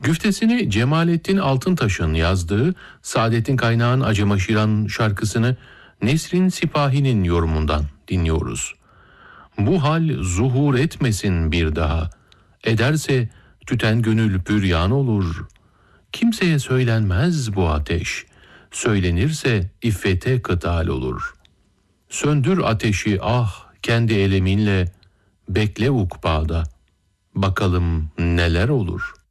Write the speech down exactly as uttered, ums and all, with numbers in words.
Güftesini Cemalettin Altıntaş'ın yazdığı Saadettin Kaynağ'ın Acıma Şiran şarkısını Nesrin Sipahi'nin yorumundan dinliyoruz. Bu hal zuhur etmesin bir daha, ederse tüten gönül püryan olur. Kimseye söylenmez bu ateş, söylenirse iffete kıtal olur. Söndür ateşi ah kendi eleminle, bekle ukbada, bakalım neler olur.''